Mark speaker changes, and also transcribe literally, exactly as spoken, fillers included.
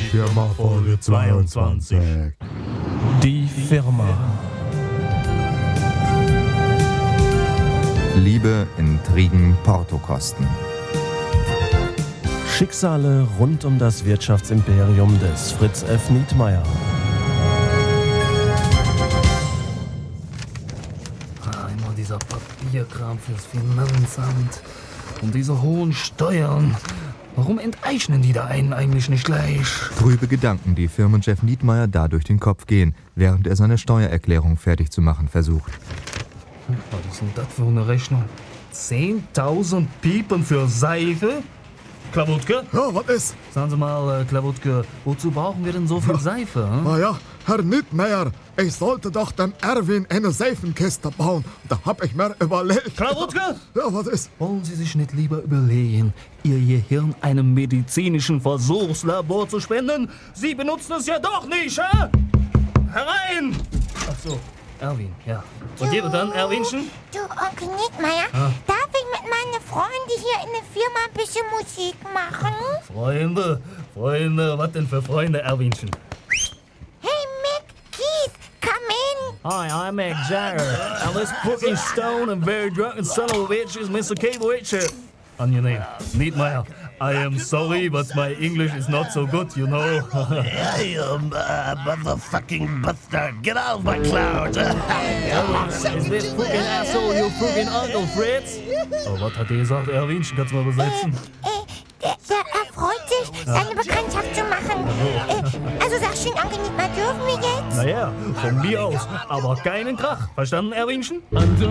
Speaker 1: Firma Folge zweiundzwanzig.
Speaker 2: Die Firma.
Speaker 3: Liebe, Intrigen, Portokosten.
Speaker 2: Schicksale rund um das Wirtschaftsimperium des Fritz F. Nietmeyer.
Speaker 4: Ah, immer dieser Papierkram fürs Finanzamt und diese hohen Steuern. Warum enteignen die da einen eigentlich nicht gleich?
Speaker 3: Trübe Gedanken, die Firmenchef Nietmeyer da durch den Kopf gehen, während er seine Steuererklärung fertig zu machen versucht.
Speaker 4: Was ist denn das für eine Rechnung? zehntausend Piepen für Seife? Klawutke?
Speaker 1: Ja, was ist?
Speaker 4: Sagen Sie mal, äh, Klawutke, wozu brauchen wir denn so viel Seife? Hm?
Speaker 1: Na ja, Herr Nietmeyer, ich sollte doch dem Erwin eine Seifenkiste bauen. Da hab ich mir überlegt.
Speaker 4: Klawutke?
Speaker 1: Ja, was ist?
Speaker 4: Wollen Sie sich nicht lieber überlegen, Ihr Gehirn einem medizinischen Versuchslabor zu spenden? Sie benutzen es ja doch nicht, hä? Herein! Ach so, Erwin, ja. Und ihr dann, Erwinchen?
Speaker 5: Du, Onkel Nietmeyer,
Speaker 4: Ah.
Speaker 5: darf ich mit meinen Freunden hier in der Firma ein bisschen Musik machen?
Speaker 4: Freunde, Freunde, was denn für Freunde, Erwinchen?
Speaker 5: Hey, Mick, Keith, come in.
Speaker 4: Hi, I'm Mick Jagger, and this fucking stone and very drunken son of a bitch is Mister Kabowitz here. Angenehm. Nietmeyer, I am sorry, but my English is not so good, you know.
Speaker 6: Hey, um, uh, motherfucking bastard, get out of my cloud!
Speaker 4: Is this fucking asshole your fucking Uncle Fritz? Oh, was hat der gesagt, Erwinchen? Kannst du mal übersetzen?
Speaker 5: Äh, der, der erfreut sich, seine Bekanntschaft zu machen. Äh, also sag schön, Onkel Nietmeyer, dürfen wir jetzt?
Speaker 4: Naja, von mir aus, aber keinen Krach. Verstanden, Erwinchen?